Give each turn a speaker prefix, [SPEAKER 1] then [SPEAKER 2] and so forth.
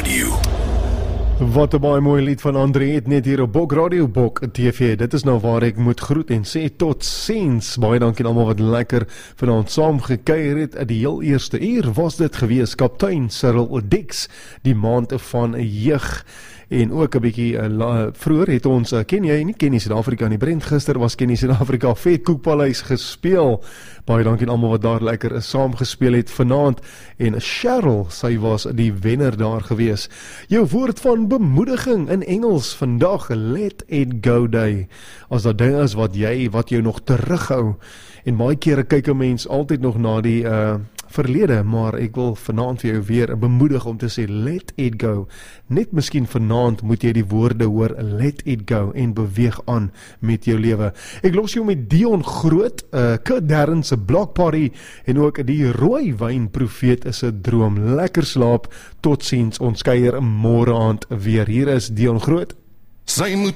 [SPEAKER 1] Radio.
[SPEAKER 2] Wat 'n baie mooi lied van André het net hier op Bok Radio, Bok TV. Dit is nou waar ek moet groet en sê tot ziens. Baie dankie almal wat lekker vanaand saam gekuier het. Die heel eerste uur was dit gewees, Kaptein Cyril Dix, die maand van jeug. En ook 'n bietjie vroeër het ons ken jy nie Kenny Suid-Afrika nie. Brent gister was Kenny Suid-Afrika Vetkoekpaleis gespeel. Baie dankie aan almal wat daar lekker saam gespeel het vanaand. En Cheryl, sy was die wenner daar gewees. Jou woord van bemoediging in Engels vandag, Let It Go Day. As daar dinge is wat jou nog terughou. En baie kere kyk 'n mens altyd nog na die verlede, maar ek wil vanaand vir jou weer bemoedig om te sê, let it go. Net miskien vanaand moet jy die woorde hoor, let it go, en beweeg aan met jou lewe. Ek los jou met Dion Groot, Kurt Darren se Block Party, en ook die rooi wyn profeet is 'n droom. Lekker slaap, tot ziens, ons kuier môre aand weer. Hier is Dion Groot.
[SPEAKER 1] Sy moet